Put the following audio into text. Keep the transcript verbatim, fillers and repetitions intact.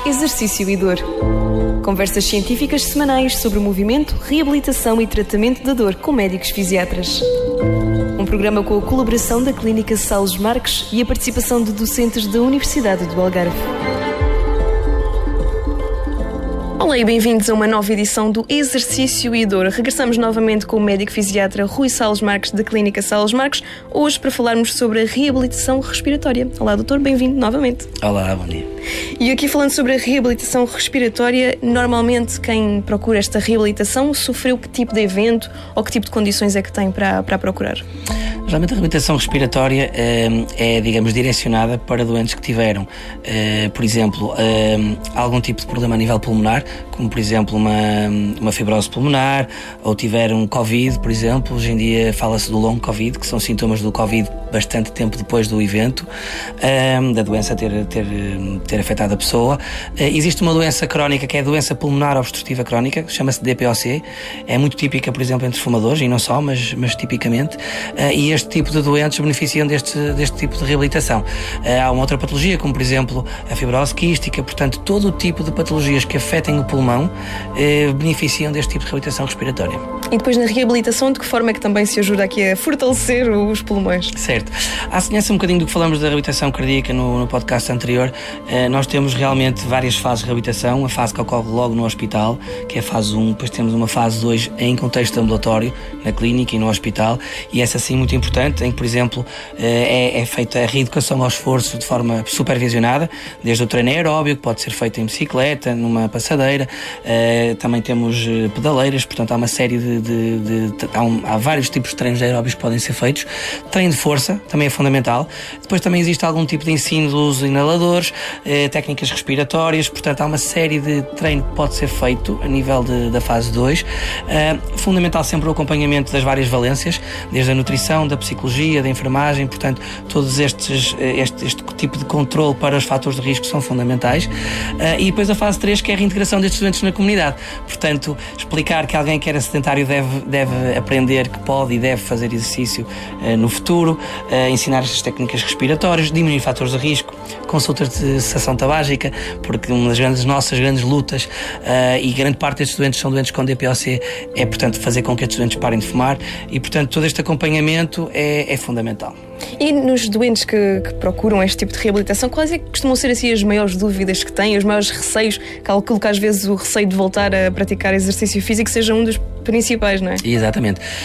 Exercício e Dor. Conversas científicas semanais sobre movimento, reabilitação e tratamento da dor com médicos fisiatras. Um programa com a colaboração da Clínica Salles Marques e a participação de docentes da Universidade do Algarve. Olá e bem-vindos a uma nova edição do Exercício e Dor. Regressamos novamente com o médico fisiatra Rui Salles Marques, da Clínica Salles Marques, hoje para falarmos sobre a reabilitação respiratória. Olá, doutor, bem-vindo novamente. Olá, bom dia. E aqui falando sobre a reabilitação respiratória, normalmente quem procura esta reabilitação sofreu que tipo de evento ou que tipo de condições é que tem para, para procurar? Geralmente a reabilitação respiratória é, é, digamos, direcionada para doentes que tiveram, é, por exemplo, é, algum tipo de problema a nível pulmonar, como por exemplo uma, uma fibrose pulmonar, ou tiveram Covid, por exemplo. Hoje em dia fala-se do long Covid, que são sintomas do Covid bastante tempo depois do evento, é, da doença ter, ter, ter afetado a pessoa. É, existe uma doença crónica que é a doença pulmonar obstrutiva crónica, chama-se D P O C, é muito típica, por exemplo, entre fumadores, e não só, mas, mas tipicamente, é, e este tipo de doentes beneficiam deste, deste tipo de reabilitação. É, há uma outra patologia, como por exemplo a fibrose quística, portanto todo o tipo de patologias que afetem o pulmão é, beneficiam deste tipo de reabilitação respiratória. E depois na reabilitação, de que forma é que também se ajuda aqui a fortalecer os pulmões? Certo. À semelhança um bocadinho do que falamos da reabilitação cardíaca no, no podcast anterior, eh, nós temos realmente várias fases de reabilitação. A fase que ocorre logo no hospital, que é a fase um, depois temos uma fase dois em contexto ambulatório, na clínica e no hospital, e essa sim muito importante, em que, por exemplo, eh, é, é feita a reeducação ao esforço de forma supervisionada, desde o treino aeróbio, que pode ser feito em bicicleta, numa passadeira, eh, também temos pedaleiras, portanto há uma série de, de, de, de há, um, há vários tipos de treinos aeróbios que podem ser feitos. Treino de força também é fundamental. Depois também existe algum tipo de ensino do uso de inaladores, eh, técnicas respiratórias, portanto há uma série de treino que pode ser feito a nível de, da fase dois. Eh, fundamental sempre o acompanhamento das várias valências, desde a nutrição, da psicologia, da enfermagem, portanto todos estes, este, este tipo de controle para os fatores de risco são fundamentais. Eh, e depois a fase três, que é a reintegração destes doentes na comunidade, portanto explicar que alguém que era sedentário deve, deve aprender que pode e deve fazer exercício eh, no futuro, eh, ensinar estas técnicas respiratórias, diminuir fatores de risco, consultas de cessação tabágica, porque uma das grandes, nossas grandes lutas, uh, e grande parte destes doentes são doentes com D P O C, é, portanto, fazer com que estes doentes parem de fumar, e, portanto, todo este acompanhamento é, é fundamental. E nos doentes que, que procuram este tipo de reabilitação, quais é que costumam ser assim as maiores dúvidas que têm, os maiores receios? Calculo que às vezes o receio de voltar a praticar exercício físico seja um dos principais, não é? Exatamente.